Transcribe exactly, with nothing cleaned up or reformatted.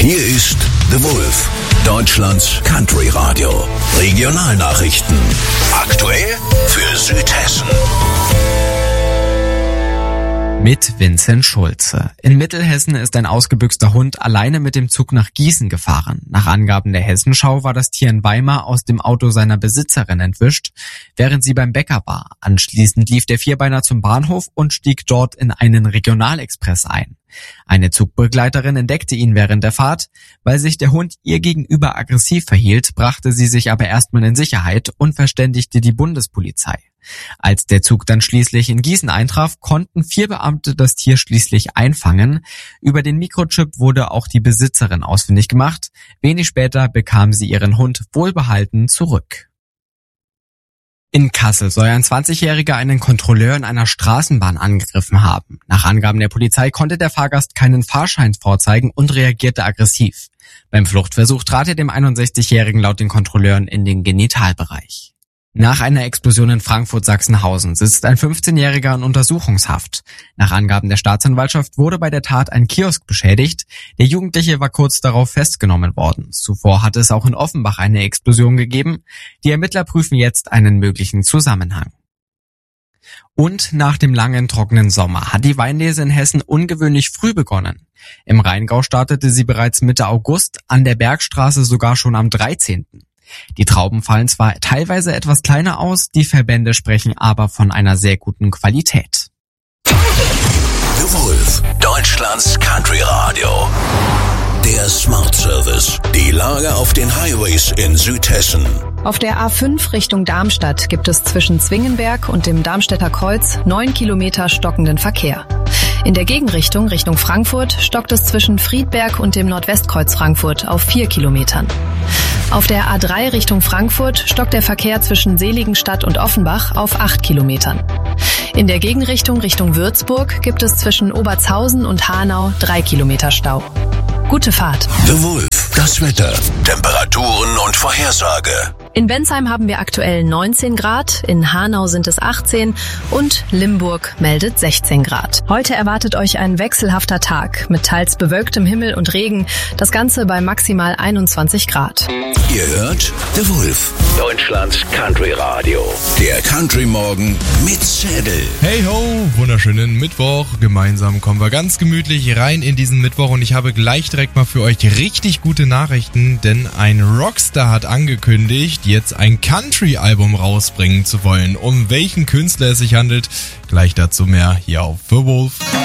Hier ist The Wolf, Deutschlands Country Radio. Regionalnachrichten. Aktuell für Südhessen. Mit Vincent Schulze. In Mittelhessen ist ein ausgebüxter Hund alleine mit dem Zug nach Gießen gefahren. Nach Angaben der Hessenschau war das Tier in Weimar aus dem Auto seiner Besitzerin entwischt, während sie beim Bäcker war. Anschließend lief der Vierbeiner zum Bahnhof und stieg dort in einen Regionalexpress ein. Eine Zugbegleiterin entdeckte ihn während der Fahrt. Weil sich der Hund ihr gegenüber aggressiv verhielt, brachte sie sich aber erstmal in Sicherheit und verständigte die Bundespolizei. Als der Zug dann schließlich in Gießen eintraf, konnten vier Beamte das Tier schließlich einfangen. Über den Mikrochip wurde auch die Besitzerin ausfindig gemacht. Wenig später bekam sie ihren Hund wohlbehalten zurück. In Kassel soll ein zwanzigjähriger einen Kontrolleur in einer Straßenbahn angegriffen haben. Nach Angaben der Polizei konnte der Fahrgast keinen Fahrschein vorzeigen und reagierte aggressiv. Beim Fluchtversuch trat er dem einundsechzigjährigen laut den Kontrolleuren in den Genitalbereich. Nach einer Explosion in Frankfurt-Sachsenhausen sitzt ein fünfzehnjähriger in Untersuchungshaft. Nach Angaben der Staatsanwaltschaft wurde bei der Tat ein Kiosk beschädigt. Der Jugendliche war kurz darauf festgenommen worden. Zuvor hatte es auch in Offenbach eine Explosion gegeben. Die Ermittler prüfen jetzt einen möglichen Zusammenhang. Und nach dem langen, trockenen Sommer hat die Weinlese in Hessen ungewöhnlich früh begonnen. Im Rheingau startete sie bereits Mitte August, an der Bergstraße sogar schon am dreizehnten Die Trauben fallen zwar teilweise etwas kleiner aus, die Verbände sprechen aber von einer sehr guten Qualität. The Wolf, Deutschlands Country Radio. Der Smart Service. Die Lage auf den Highways in Südhessen. Auf der A fünf Richtung Darmstadt gibt es zwischen Zwingenberg und dem Darmstädter Kreuz neun Kilometer stockenden Verkehr. In der Gegenrichtung Richtung Frankfurt stockt es zwischen Friedberg und dem Nordwestkreuz Frankfurt auf vier Kilometern. Auf der A drei Richtung Frankfurt stockt der Verkehr zwischen Seligenstadt und Offenbach auf acht Kilometern. In der Gegenrichtung Richtung Würzburg gibt es zwischen Obertshausen und Hanau drei Kilometer Stau. Gute Fahrt. The Wolf, das Wetter, Temperaturen und Vorhersage. In Bensheim haben wir aktuell neunzehn Grad, in Hanau sind es achtzehn und Limburg meldet sechzehn Grad. Heute erwartet euch ein wechselhafter Tag mit teils bewölktem Himmel und Regen, das Ganze bei maximal einundzwanzig Grad. Ihr hört The Wolf, Deutschlands Country Radio. Der Country Morgen mit Zedel. Hey ho, wunderschönen Mittwoch. Gemeinsam kommen wir ganz gemütlich rein in diesen Mittwoch und ich habe gleich direkt mal für euch richtig gute Nachrichten, denn ein Rockstar hat angekündigt, jetzt ein Country-Album rausbringen zu wollen. Um welchen Künstler es sich handelt, gleich dazu mehr hier auf The Wolf.